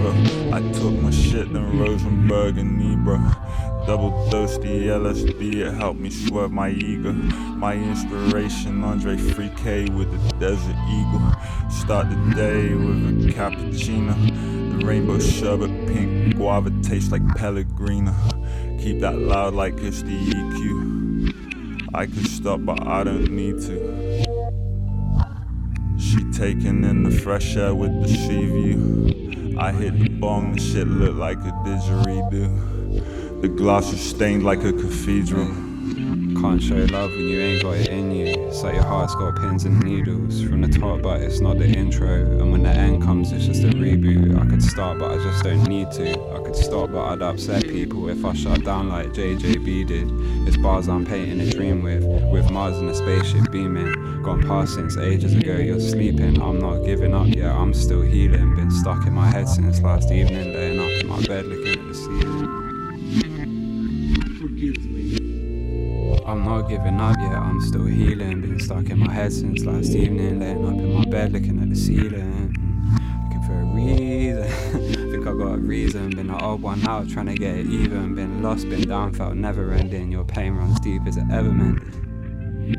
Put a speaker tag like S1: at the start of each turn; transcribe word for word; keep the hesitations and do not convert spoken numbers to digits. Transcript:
S1: fever. I took my shit, then Rosenberg and Nebra. Double dose the L S D, it helped me swerve my ego. My inspiration, Andre three K with the Desert Eagle. Start the day with a cappuccino. The rainbow sherbet, pink guava tastes like Pellegrino. Keep that loud like it's the E Q. I could stop but I don't need to. She taking in the fresh air with the sea view. I hit the bong, the shit look like a didgeridoo. The glass is stained like a cathedral.
S2: Can't show love when you ain't got it in you. It's like your heart's got pins and needles from the top, but it's not the intro. And when the end comes, it's just a reboot. I could start, but I just don't need to. I could stop, but I'd upset people if I shut down like J J B did. It's bars I'm painting a dream with, with Mars and a spaceship beaming. Gone past since ages ago, you're sleeping. I'm not giving up yet, I'm still healing. Been stuck in my head since last evening, laying up in my bed looking at the ceiling. I'm not giving up yet, I'm still healing. Been stuck in my head since last evening, laying up in my bed looking at the ceiling. Looking for a reason. Think I got a reason. Been the odd one out trying to get it even. Been lost, been down, felt never ending. Your pain runs deep, is it ever mending?